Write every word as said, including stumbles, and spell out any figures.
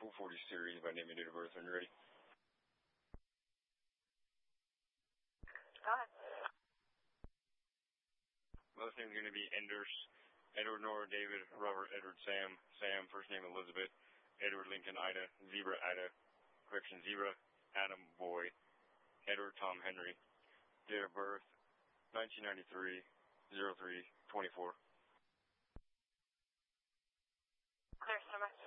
full forty series by name and date of birth when you're ready. Go ahead. Last name is going to be Enders. Edward, Nora, David, Robert, Edward, Sam, Sam, first name Elizabeth, Edward, Lincoln, Ida, Zebra, Ida, correction, Zebra, Adam, Boy, Edward, Tom, Henry. Date of birth, nineteen ninety-three, oh three, twenty-four. Clear so much.